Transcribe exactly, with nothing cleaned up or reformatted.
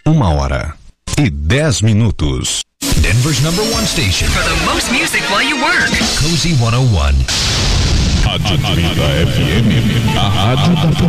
Uma hora e dez minutos. Denver's number one station. For the most music while you work. Cozy cento e um. Rádio Trinta F M, a rádio da